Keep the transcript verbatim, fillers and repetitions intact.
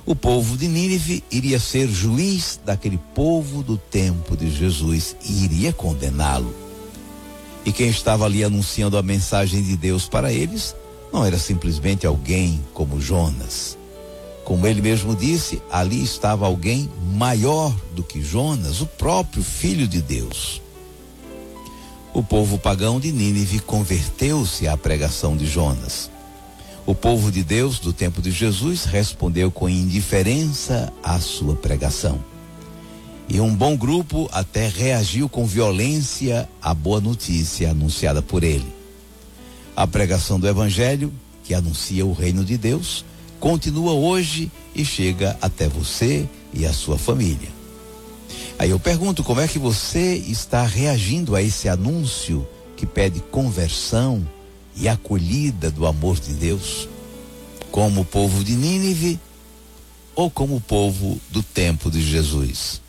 O povo de Nínive iria ser juiz daquele povo do tempo de Jesus e iria condená-lo. E quem estava ali anunciando a mensagem de Deus para eles não era simplesmente alguém como Jonas. Como ele mesmo disse, ali estava alguém maior do que Jonas, o próprio Filho de Deus. O povo pagão de Nínive converteu-se à pregação de Jonas. O povo de Deus do tempo de Jesus respondeu com indiferença à sua pregação. E um bom grupo até reagiu com violência à boa notícia anunciada por ele. A pregação do Evangelho, que anuncia o reino de Deus, continua hoje e chega até você e a sua família. Aí eu pergunto, como é que você está reagindo a esse anúncio que pede conversão e acolhida do amor de Deus? Como o povo de Nínive ou como o povo do tempo de Jesus?